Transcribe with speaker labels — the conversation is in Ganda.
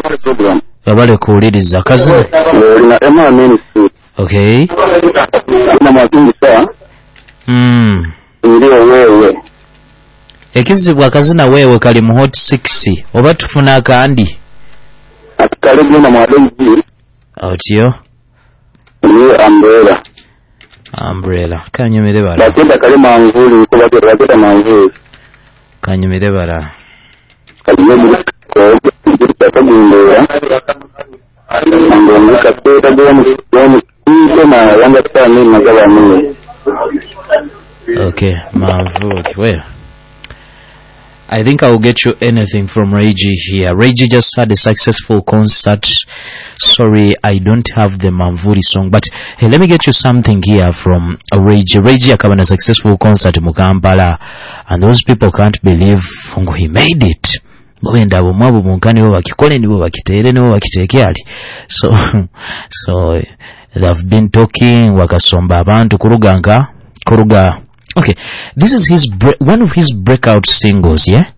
Speaker 1: Abale kuuliriza kazina.
Speaker 2: Na Emma Ministry.
Speaker 1: Okay.
Speaker 2: Na matungisa. Ndio wewe.
Speaker 1: Ekizibwa kazina wewe kali mu hot 6 oba tufuna akandi.
Speaker 2: Atukale gina mwalenji.
Speaker 1: Otyo.
Speaker 2: Ni
Speaker 1: Umbrella. Kanyumire bala.
Speaker 2: Batenda kale manvuli ko batenda manvuli.
Speaker 1: Kanyumire bala.
Speaker 2: Kanyumire ko batagundira. Ngombe kapeta doni na yanga tani magabani.
Speaker 1: Okay, manvuli. Well, I think I will get you anything from Reggie here. Reggie just had a successful concert. Sorry, I don't have the Manvuri song, but hey, let me get you something here from Reggie. Reggie akaba na successful concert mu Kampala, and those people can't believe he made it. Mwenda bomwabo munkani bo bakikole nibo bakitere nibo bakiteke ali. So they've been talking wakasomba abantu kuruga. Okay, this is one of his breakout singles, yeah?